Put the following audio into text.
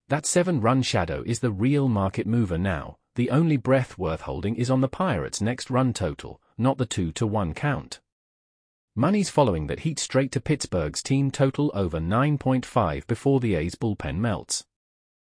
That 7-run shadow is the real market mover now. The only breath worth holding is on the Pirates' next run total, not the 2-1 count. Money's following that heat straight to Pittsburgh's team total over 9.5 before the A's bullpen melts.